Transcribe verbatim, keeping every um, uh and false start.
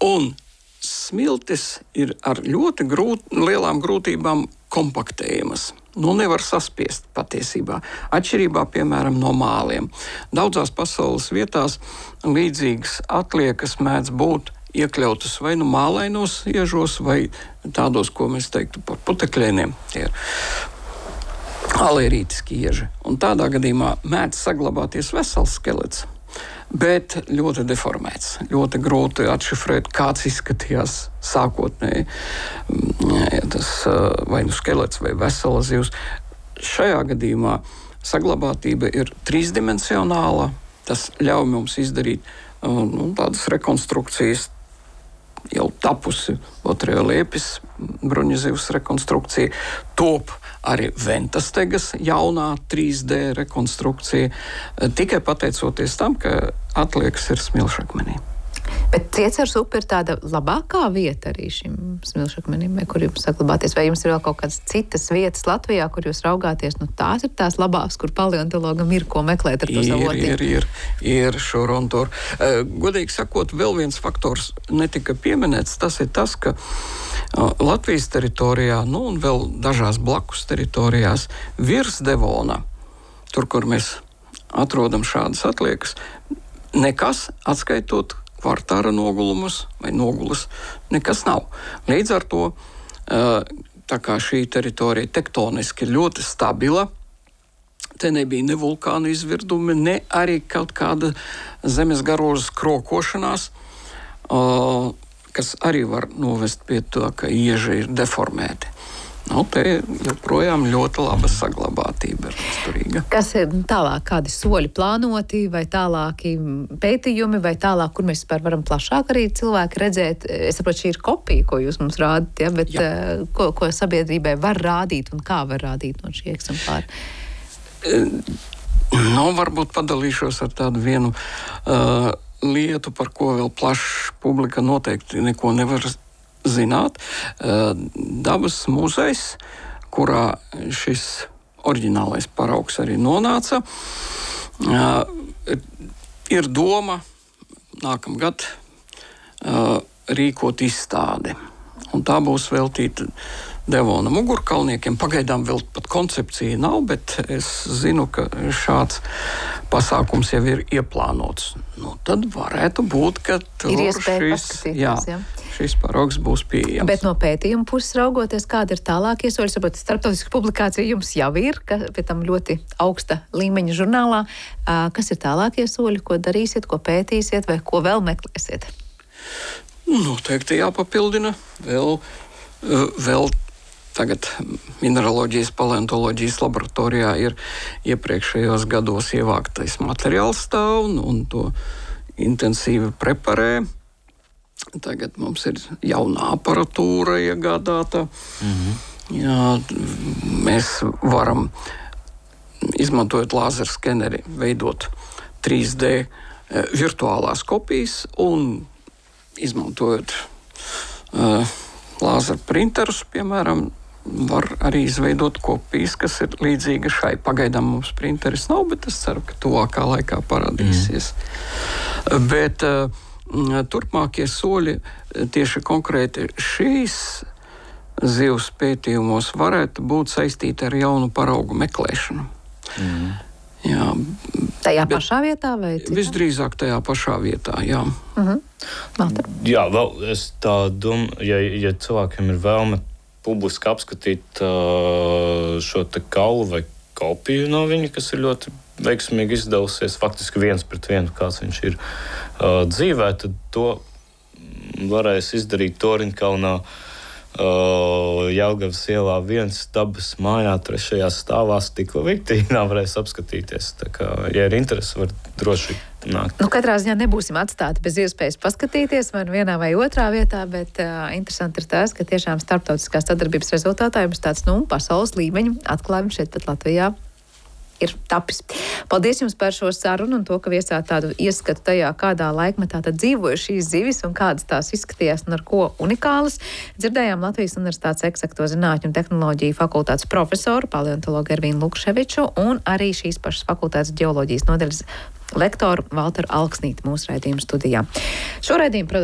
Un smiltis ir ar ļoti grūt, lielām grūtībām kompaktējamas. Nu, nevar saspiest patiesībā. Atšķirībā, piemēram, no māliem. Daudzās pasaules vietās līdzīgas atliekas mēdz būt iekļautas vai nu mālainos iežos, vai tādos, ko mēs teiktu par putekļēniem. Tie ir alērītiski ieži. Un tādā gadījumā mēdz saglabāties vesels skelets, bet ļoti deformēts. Ļoti grūti atšifrēt, kāds izskatījās sākotnēji tas vai nu skelets vai vesela zivs. Šajā gadījumā saglabātība ir trīsdimensionāla. Tas ļauj mums izdarīt nu, tādas rekonstrukcijas. Jau tapusi Otrajā Liepis bruņuzivs rekonstrukcija, top arī Ventastegas jaunā trīs D rekonstrukcija, tikai pateicoties tam, ka atliekas ir smilšakmenī. Bet Cieceres upe ir tāda labākā vieta arī šim smilšakmenim, kur jums saglabāties? Vai jums ir vēl kaut kādas citas vietas Latvijā, kur jūs raugāties? Nu, tās ir tās labās, kur paleontologam ir ko meklēt ar to savu otiņu. Ir, ir, ir, ir šur un tur. Uh, godīgi sakot, vēl viens faktors netika pieminēts, tas ir tas, ka uh, Latvijas teritorijā, nu un vēl dažās blakus teritorijās, virs Devona, tur, kur mēs atrodam šādas atliekas, nekas atskaitot kvartāra nogulumus vai nogulas, nekas nav. Līdz ar to, tā kā šī teritorija tektoniski ļoti stabila, te nebija ne vulkānu izvirdumi, ne arī kaut kāda zemes garozes krokošanās, kas arī var novest pie tā, ka ieži ir deformēti. Nu, te joprojām ļoti laba saglabātība ir raksturīga. Kas ir tālāk, kādi soļi plānoti, vai tālāki pētījumi, vai tālāk, kur mēs varam plašāk arī cilvēki redzēt? Es saprotu, šī ir kopija, ko jūs mums rādat, ja? Bet jā. ko, ko sabiedrībai var rādīt un kā var rādīt no šī eksemplāra? Nu, varbūt padalīšos ar tādu vienu uh, lietu, par ko vēl plaša publika noteikti neko nevar zināt. Dabas muzejs, kurā šis oriģinālais paraugs arī nonāca, ir doma nākamgad rīkot izstādi. Un tā būs veltīta Devona mugurkalniekiem. Pagaidām vēl pat koncepcija nav, bet es zinu, ka šāds pasākums jau ir ieplānots. Nu, tad varētu būt, ka tur šis, jā, jā. šis paraugs būs pieejams. Bet no pētījuma puses raugoties, kāda ir tālākie soļi? Saprot, starptautiska publikācija jums jau ir, ka pie tam ļoti augsta līmeņa žurnālā. Kas ir tālākie soļi, ko darīsiet, ko pētīsiet vai ko vēl meklēsiet? Noteikti jāpapildina vēl, vēl tagad mineraloģijas, paleontoloģijas laboratorijā ir iepriekšējos gados ievāktais materiāls stāv un to intensīvi preparē. Tagad mums ir jauna aparatūra iegādāta. Mhm. Jā, mēs varam, izmantojot lāzerskeneri, veidot trīs D virtuālās kopijas un izmantojot uh, lāzerprinterus, piemēram, var arī izveidot kopijas, kas ir līdzīga šai. Pagaidām mums printeris nav, bet es ceru, ka tuvākā laikā parādīsies. Mm. Bet uh, turpmākie soļi tieši konkrēti šīs zivs pētījumos varētu būt saistīti ar jaunu paraugu meklēšanu. Mm. Jā, tajā pašā vietā vai citā? Visdrīzāk tajā pašā vietā, jā. Uh-huh. Valter? Jā, vēl es tā domāju, ja, ja cilvēkiem ir vēlme publiski apskatīt uh, šo te kaulu vai kopiju no viņa, kas ir ļoti veiksmīgi izdevusies, faktiski viens pret vienu, kāds viņš ir uh, dzīvē, tad to varēs izdarīt Toriņkalnā, Uh, Jelgavas ielā viens dabas mājā, trešajā stāvā stikla viktīnā varēs apskatīties. Tā kā, ja ir interesi, var droši nākt. Nu, katrā ziņā nebūsim atstāti bez iespējas paskatīties vai vienā vai otrā vietā, bet uh, interesanti ir tas, ka tiešām starptautiskās sadarbības rezultātā jums tāds, nu, pasaules līmeņa atklājums šeit pat Latvijā ir tapis. Paldies jums par šo sarunu un to, ka viesāt tādu ieskatu tajā, kādā laikmetā tad dzīvoja šīs zivis un kādas tās izskatījās un ar ko unikālas. Dzirdējām Latvijas Universitātes eksakto zinātņu un tehnoloģiju fakultātes profesoru, paleontologu Ervīnu Lukševiču un arī šīs pašas fakultātes ģeoloģijas nodaļas lektoru Valteru Alksnīti mūsu raidījuma studijā. Šo raidījumu